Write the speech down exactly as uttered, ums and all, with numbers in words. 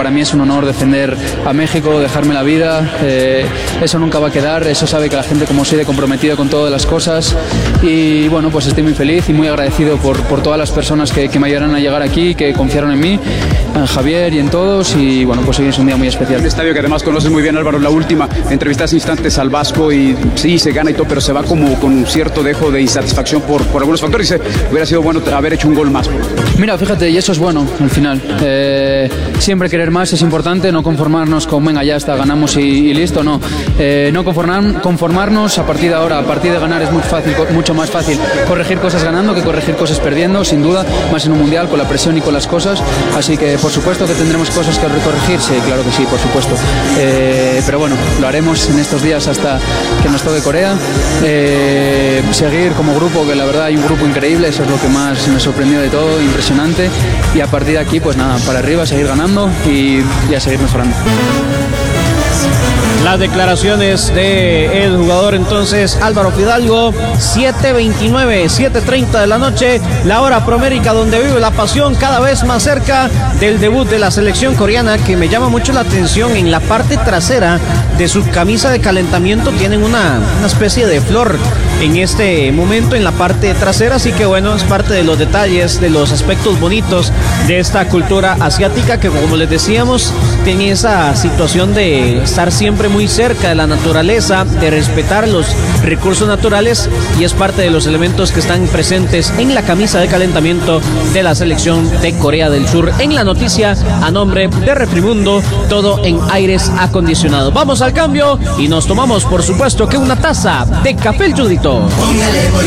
para mí es un honor defender a México, dejarme la vida, eh, eso nunca va a quedar, eso sabe que la gente como soy de comprometido con todas las cosas y bueno, pues estoy muy feliz y muy agradecido por, por todas las personas que, que me ayudaron a llegar aquí, que confiaron en mí, en Javier y en todos y bueno, pues hoy es un día muy especial. Un estadio que además conoces muy bien, Álvaro, la última entrevista hace instantes al Vasco y sí, se gana y todo, pero se va como con un cierto dejo de insatisfacción por, por algunos factores. Dice, hubiera sido bueno haber hecho un gol más. Mira, fíjate, y eso es bueno al final. Eh, siempre querer más es importante, no conformarnos con, venga, ya está, ganamos y, y listo, no. Eh, no conformar, conformarnos a partir de ahora, a partir de ganar es muy fácil, mucho más fácil corregir cosas ganando que corregir cosas perdiendo, sin duda, más en un mundial, con la presión y con las cosas. Así que, por supuesto que tendremos cosas que corregir, sí, claro que sí, por supuesto. Eh, pero bueno, lo haremos en estos días hasta que nos toque Corea. Eh, seguir como grupo, que la verdad hay un grupo increíble, eso es lo que más me sorprendió de todo, impresionante. Y a partir de aquí, pues nada, para arriba, seguir ganando y, y a seguir mejorando. Las declaraciones del jugador entonces Álvaro Fidalgo. Siete veintinueve, siete treinta de la noche, la hora promérica donde vive la pasión, cada vez más cerca del debut de la selección coreana, que me llama mucho la atención. En la parte trasera de su camisa de calentamiento tienen una, una especie de flor en este momento en la parte trasera, así que bueno, es parte de los detalles, de los aspectos bonitos de esta cultura asiática, que como les decíamos, tiene esa situación de estar siempre muy cerca de la naturaleza, de respetar los recursos naturales, y es parte de los elementos que están presentes en la camisa de calentamiento de la selección de Corea del Sur. En la noticia a nombre de Refrimundo, todo en aires acondicionados. Vamos al cambio y nos tomamos, por supuesto, que una taza de Café El Judito.